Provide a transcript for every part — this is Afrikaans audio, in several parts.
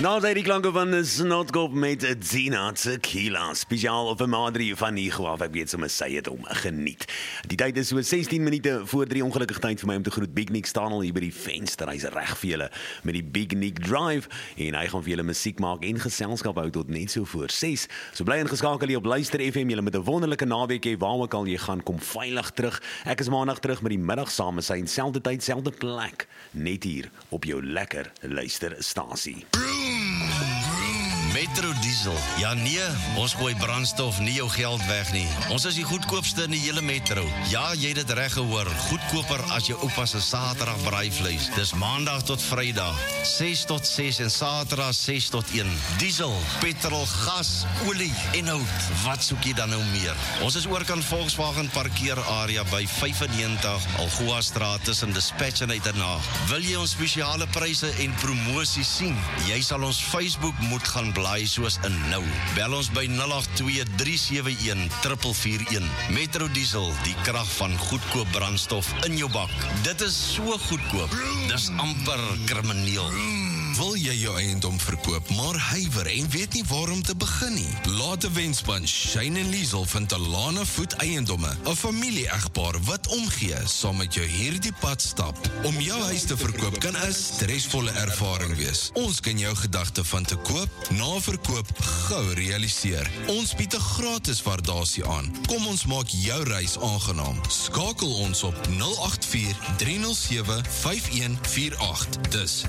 Nou, die klanke van Snotkop met Zina Tequila. Speciaal op 'n madrie van Nigo af. Ek weet sommer sy het hom geniet. Die tyd is so 16 minute voor 3, ongelukkig tyd vir my om te groet. Big Nick staan al hier by die venster. Hy's reg vir julle met die Big Nick Drive en hy gaan vir julle musiek maak en geselskap hou tot net so voor 6. So bly ingeskakel hier op Luister FM. Julle met 'n wonderlike naweek hê, waar ook al jy gaan, kom veilig terug. Ek is maandag terug met die middag saam met sy selfde tyd, selfde plek, net hier op jou lekker luisterstasie. Metro Diesel. Ja nee, ons gooi brandstof nie jou geld weg nie. Ons is die goedkoopste in die hele metro. Ja, jy het dit reg gehoor. Goedkoper as jou oupa se Saterdag braaivleis. Dis Maandag tot Vrydag, 6 tot 6 en Saterdag 6 tot 1. Diesel, petrol, gas, olie en hout. Wat soek jy dan nou meer? Ons is oorkant Volkswagen parkeerarea by 95 Algoa Straat tussen Dispatch en Uitenaag. Wil jy ons spesiale pryse en promosies sien? Jy sal ons Facebook moet gaan blaai soos in nou. Bel ons by 082-371-441. Metro Diesel, die krag van goedkoop brandstof in jou bak. Dit is so goedkoop. Dis amper krimineel. Wil jy jou eiendom verkoop, maar huiwer en weet nie waar om te begin nie? Laat 'n wenspan Shane en Liesel van Talana Voet Eiendomme, 'n familie-egpaar wat omgee, saam met jou hierdie pad stap. Om jou huis te verkoop kan 'n stresvolle ervaring wees. Ons kan jou gedagte van te koop, na verkoop gou realiseer. Ons bied 'n gratis waardasie aan. Kom ons maak jou reis aangenaam. Skakel ons op 084-307-5148. Dis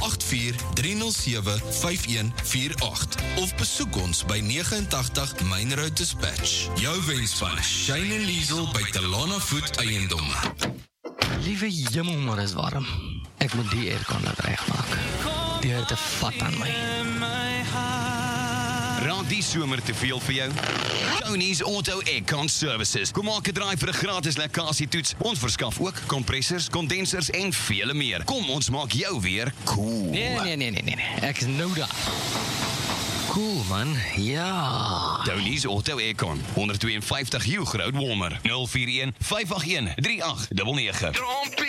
084-307-5148 of besoek ons by 89 Main Road Dispatch. Jou wenspan Shane en Liesel by Talana Voet Eiendomme. Liewe jemmel, maar is warm. Ek moet die aircon laat regmaak. Die het te vat aan my. Raak die somer te veel vir jou? Tony's Auto Aircon Services. Kom maak 'n draai vir 'n gratis lekkasietoets. Ons verskaf ook kompressors, kondensers en vele meer. Kom, ons maak jou weer cool. Nee. Ek is nou daar. Cool, man. Ja. Tony's Auto Aircon. 152 Hugh Road, Walmer. 041 581 3899.